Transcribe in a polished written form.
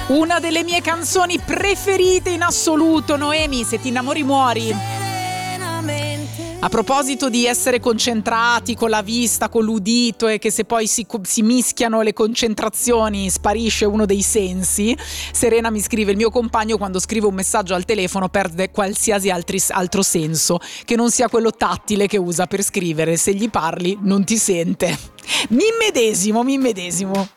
Una delle mie canzoni preferite in assoluto, Noemi, Se ti innamori muori. A proposito di essere concentrati con la vista, con l'udito, e che se poi si mischiano le concentrazioni sparisce uno dei sensi, Serena mi scrive: il mio compagno quando scrive un messaggio al telefono perde qualsiasi altro senso che non sia quello tattile che usa per scrivere, se gli parli non ti sente. Mi immedesimo.